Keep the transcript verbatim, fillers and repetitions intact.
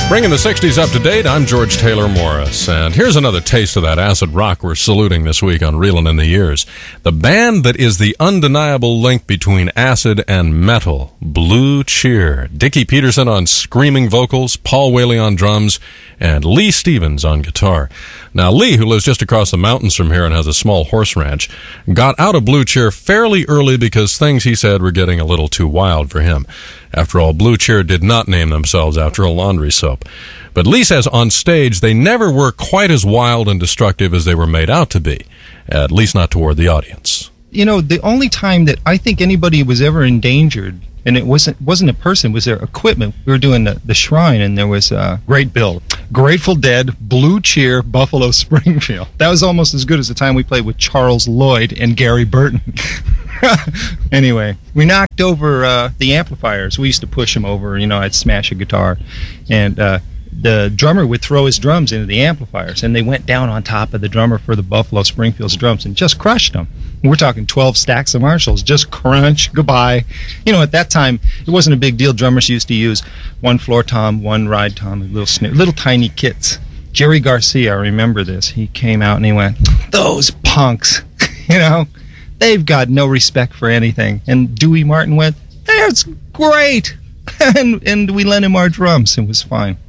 Bringing the sixties up to date, I'm George Taylor Morris, and here's another taste of that acid rock we're saluting this week on Reelin' in the Years. The band that is the undeniable link between acid and metal, Blue Cheer. Dickie Peterson on screaming vocals, Paul Whaley on drums, and Lee Stevens on guitar. Now, Lee, who lives just across the mountains from here and has a small horse ranch, got out of Blue Cheer fairly early because things, he said, were getting a little too wild for him. After all, Blue Cheer did not name themselves after a laundry soap. But Lee says on stage they never were quite as wild and destructive as they were made out to be, at least not toward the audience. You know, the only time that I think anybody was ever endangered, and it wasn't wasn't a person, was their equipment. We were doing the, the shrine, and there was a great bill. Grateful Dead, Blue Cheer, Buffalo Springfield. That was almost as good as the time we played with Charles Lloyd and Gary Burton. Anyway, we knocked over uh, the amplifiers. We used to push them over. You know, I'd smash a guitar, and uh, the drummer would throw his drums into the amplifiers, and they went down on top of the drummer for the Buffalo Springfield's drums and just crushed them. We're talking twelve stacks of Marshalls, just crunch, goodbye. You know, at that time, it wasn't a big deal. Drummers used to use one floor tom, one ride tom, little snare, little tiny kits. Jerry Garcia, I remember this. He came out and he went, "Those punks, you know, they've got no respect for anything." And Dewey Martin went, "That's great." and, and we lent him our drums. It was fine.